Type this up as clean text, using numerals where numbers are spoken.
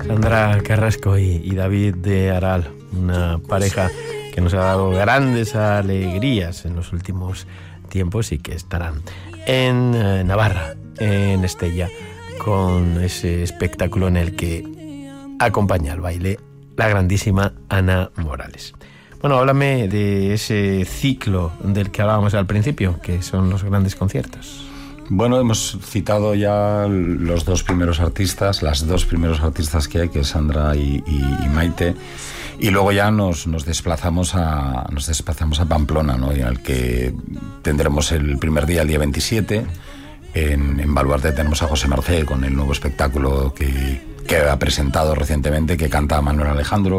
Sandra Carrasco y David de Aral, una pareja que nos ha dado grandes alegrías en los últimos tiempos y que estarán en Navarra, en Estella, con ese espectáculo en el que acompaña al baile la grandísima Ana Morales. Bueno, háblame de ese ciclo del que hablábamos al principio, que son los grandes conciertos. Bueno, hemos citado ya los dos primeros artistas, las dos primeros artistas que hay, que es Sandra y Maite, y luego ya nos desplazamos a Pamplona, ¿no? En el que tendremos el primer día, el día 27, en Baluarte tenemos a José Mercé con el nuevo espectáculo que ha presentado recientemente, que canta Manuel Alejandro,